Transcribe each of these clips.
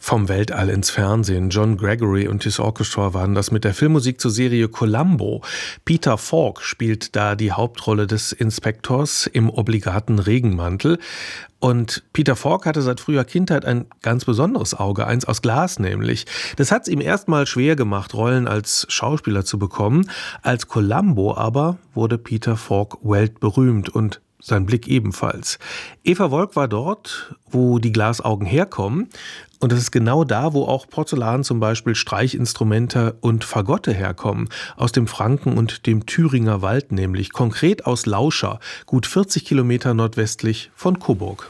Vom Weltall ins Fernsehen. John Gregory und his Orchestra waren das mit der Filmmusik zur Serie Columbo. Peter Falk spielt da die Hauptrolle des Inspektors im obligaten Regenmantel. Und Peter Falk hatte seit früher Kindheit ein ganz besonderes Auge, eins aus Glas nämlich. Das hat es ihm erstmal schwer gemacht, Rollen als Schauspieler zu bekommen. Als Columbo aber wurde Peter Falk weltberühmt und sein Blick ebenfalls. Eva Wolk war dort, wo die Glasaugen herkommen. Und das ist genau da, wo auch Porzellan, zum Beispiel Streichinstrumente und Fagotte herkommen. Aus dem Franken und dem Thüringer Wald nämlich. Konkret aus Lauscha, gut 40 Kilometer nordwestlich von Coburg.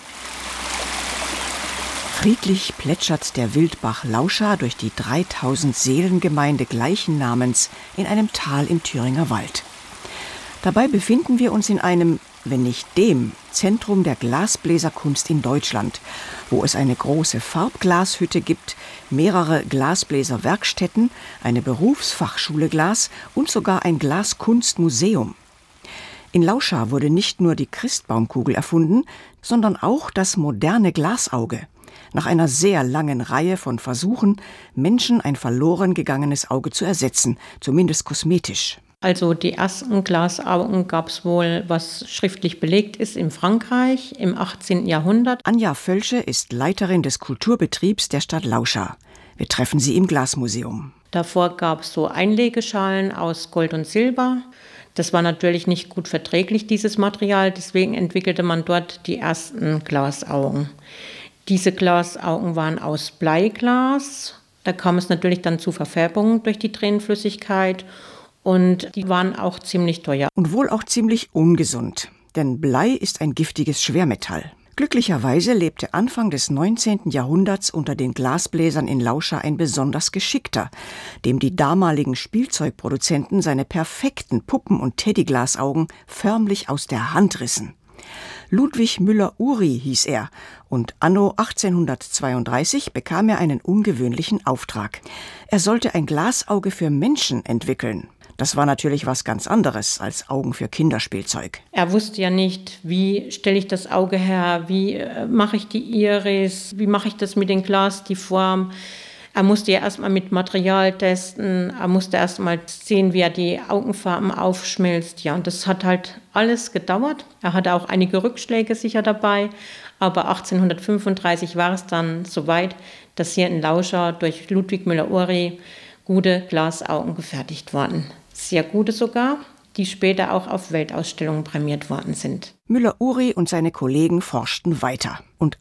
Friedlich plätschert der Wildbach Lauscha durch die 3000-Seelen-Gemeinde gleichen Namens in einem Tal im Thüringer Wald. Dabei befinden wir uns in einem, wenn nicht dem, Zentrum der Glasbläserkunst in Deutschland, wo es eine große Farbglashütte gibt, mehrere Glasbläserwerkstätten, eine Berufsfachschule Glas und sogar ein Glaskunstmuseum. In Lauscha wurde nicht nur die Christbaumkugel erfunden, sondern auch das moderne Glasauge. Nach einer sehr langen Reihe von Versuchen, Menschen ein verloren gegangenes Auge zu ersetzen, zumindest kosmetisch. Also die ersten Glasaugen gab es wohl, was schriftlich belegt ist, in Frankreich im 18. Jahrhundert. Anja Völsche ist Leiterin des Kulturbetriebs der Stadt Lauscha. Wir treffen sie im Glasmuseum. Davor gab es so Einlegeschalen aus Gold und Silber. Das war natürlich nicht gut verträglich, dieses Material. Deswegen entwickelte man dort die ersten Glasaugen. Diese Glasaugen waren aus Bleiglas. Da kam es natürlich dann zu Verfärbungen durch die Tränenflüssigkeit. Und die waren auch ziemlich teuer. Und wohl auch ziemlich ungesund, denn Blei ist ein giftiges Schwermetall. Glücklicherweise lebte Anfang des 19. Jahrhunderts unter den Glasbläsern in Lauscha ein besonders Geschickter, dem die damaligen Spielzeugproduzenten seine perfekten Puppen- und Teddyglasaugen förmlich aus der Hand rissen. Ludwig Müller-Uri hieß er und anno 1832 bekam er einen ungewöhnlichen Auftrag. Er sollte ein Glasauge für Menschen entwickeln. Das war natürlich was ganz anderes als Augen für Kinderspielzeug. Er wusste ja nicht, wie stelle ich das Auge her, wie mache ich die Iris, wie mache ich das mit dem Glas, die Form. Er musste ja erstmal mit Material testen, er musste erstmal sehen, wie er die Augenfarben aufschmilzt. Ja, und das hat halt alles gedauert. Er hatte auch einige Rückschläge sicher dabei, aber 1835 war es dann soweit, dass hier in Lauscha durch Ludwig Müller-Uri gute Glasaugen gefertigt wurden. Sehr gute sogar, die später auch auf Weltausstellungen prämiert worden sind. Müller-Uri und seine Kollegen forschten weiter. Und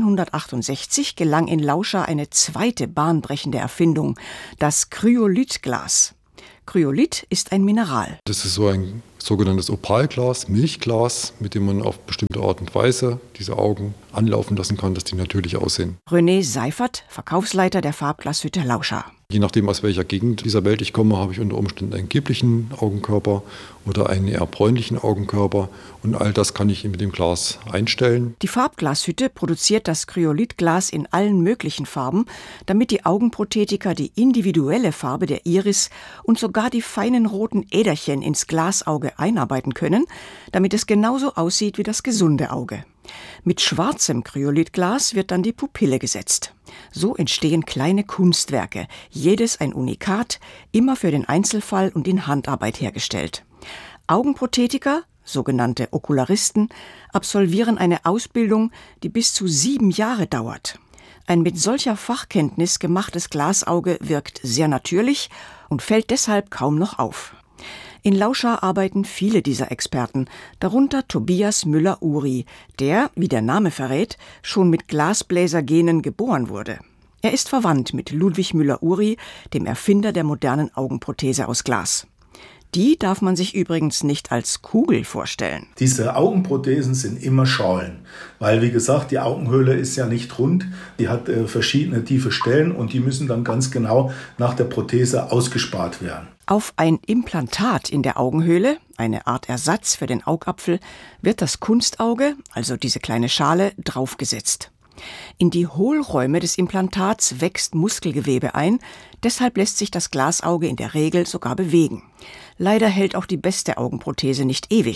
1868 gelang in Lauscha eine zweite bahnbrechende Erfindung, das Kryolithglas. Kryolith ist ein Mineral. Das ist so ein sogenanntes Opalglas, Milchglas, mit dem man auf bestimmte Art und Weise diese Augen anlaufen lassen kann, dass die natürlich aussehen. René Seifert, Verkaufsleiter der Farbglashütte Lauscha. Je nachdem, aus welcher Gegend dieser Welt ich komme, habe ich unter Umständen einen gelblichen Augenkörper oder einen eher bräunlichen Augenkörper. Und all das kann ich mit dem Glas einstellen. Die Farbglashütte produziert das Kryolithglas in allen möglichen Farben, damit die Augenprothetika die individuelle Farbe der Iris und sogar die feinen roten Äderchen ins Glasauge einarbeiten können, damit es genauso aussieht wie das gesunde Auge. Mit schwarzem Kryolithglas wird dann die Pupille gesetzt. So entstehen kleine Kunstwerke, jedes ein Unikat, immer für den Einzelfall und in Handarbeit hergestellt. Augenprothetiker, sogenannte Okularisten, absolvieren eine Ausbildung, die bis zu 7 Jahre dauert. Ein mit solcher Fachkenntnis gemachtes Glasauge wirkt sehr natürlich und fällt deshalb kaum noch auf. In Lauscha arbeiten viele dieser Experten, darunter Tobias Müller-Uri, der, wie der Name verrät, schon mit Glasbläsergenen geboren wurde. Er ist verwandt mit Ludwig Müller-Uri, dem Erfinder der modernen Augenprothese aus Glas. Die darf man sich übrigens nicht als Kugel vorstellen. Diese Augenprothesen sind immer Schalen, weil wie gesagt, die Augenhöhle ist ja nicht rund, die hat verschiedene tiefe Stellen und die müssen dann ganz genau nach der Prothese ausgespart werden. Auf ein Implantat in der Augenhöhle, eine Art Ersatz für den Augapfel, wird das Kunstauge, also diese kleine Schale, draufgesetzt. In die Hohlräume des Implantats wächst Muskelgewebe ein, deshalb lässt sich das Glasauge in der Regel sogar bewegen. Leider hält auch die beste Augenprothese nicht ewig.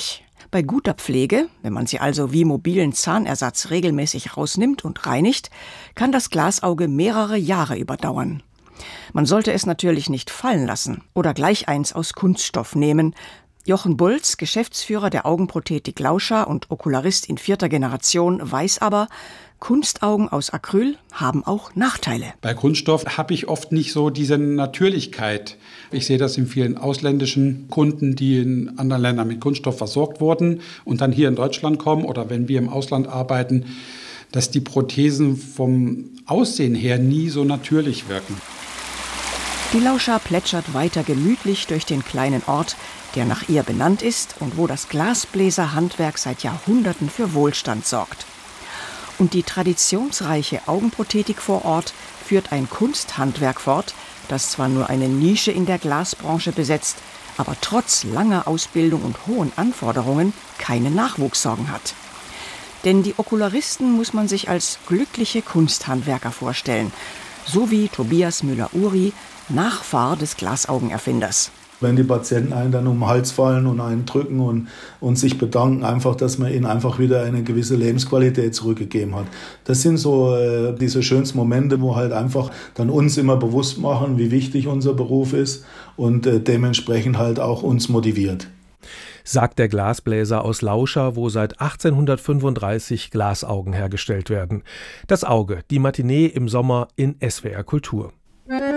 Bei guter Pflege, wenn man sie also wie mobilen Zahnersatz regelmäßig rausnimmt und reinigt, kann das Glasauge mehrere Jahre überdauern. Man sollte es natürlich nicht fallen lassen oder gleich eins aus Kunststoff nehmen. Jochen Bulz, Geschäftsführer der Augenprothetik Lauscha und Okularist in 4. Generation, weiß aber, Kunstaugen aus Acryl haben auch Nachteile. Bei Kunststoff habe ich oft nicht so diese Natürlichkeit. Ich sehe das in vielen ausländischen Kunden, die in anderen Ländern mit Kunststoff versorgt wurden und dann hier in Deutschland kommen oder wenn wir im Ausland arbeiten, dass die Prothesen vom Aussehen her nie so natürlich wirken. Die Lauscha plätschert weiter gemütlich durch den kleinen Ort, der nach ihr benannt ist und wo das Glasbläserhandwerk seit Jahrhunderten für Wohlstand sorgt. Und die traditionsreiche Augenprothetik vor Ort führt ein Kunsthandwerk fort, das zwar nur eine Nische in der Glasbranche besetzt, aber trotz langer Ausbildung und hohen Anforderungen keine Nachwuchssorgen hat. Denn die Okularisten muss man sich als glückliche Kunsthandwerker vorstellen, so wie Tobias Müller-Uri, Nachfahr des Glasaugenerfinders. Wenn die Patienten einen dann um den Hals fallen und einen drücken und sich bedanken, einfach, dass man ihnen einfach wieder eine gewisse Lebensqualität zurückgegeben hat. Das sind so diese schönsten Momente, wo halt einfach dann uns immer bewusst machen, wie wichtig unser Beruf ist und dementsprechend halt auch uns motiviert. Sagt der Glasbläser aus Lauscha, wo seit 1835 Glasaugen hergestellt werden. Das Auge, die Matinee im Sommer in SWR Kultur.